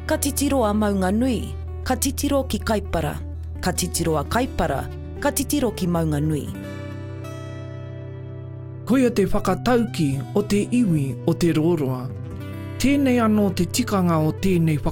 Ka titiro a maunga nui, ka titiro ki kaipara. Ka titiro a kaipara, ka titiro ki maunga nui. Koia te whakatauki o te iwi o te roroa. Tēnei anō te tikanga o tēnei